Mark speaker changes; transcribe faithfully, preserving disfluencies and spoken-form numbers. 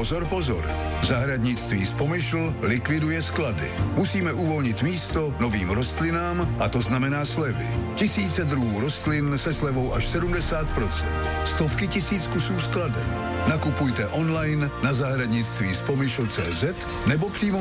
Speaker 1: Pozor, pozor. Zahradnictví z Pomyšl likviduje sklady. Musíme uvolnit místo novým rostlinám a to znamená slevy. Tisíce druhů rostlin se slevou až sedmdesát procent. Stovky tisíc kusů skladen. Nakupujte online na zahradnictví z pomyšl tečka cé zet nebo přímo